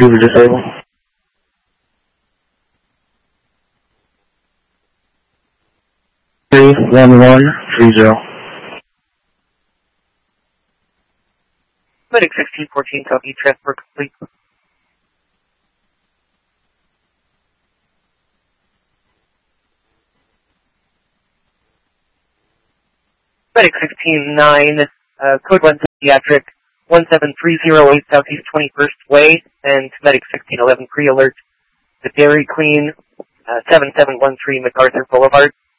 Uber disable. Three, 1130. Medic 1614, copy, transport complete. Medic 169, code 1 pediatric, 17308 Southeast 21st Way, and Medic 1611 pre-alert, the Dairy Queen, 7713 MacArthur Boulevard.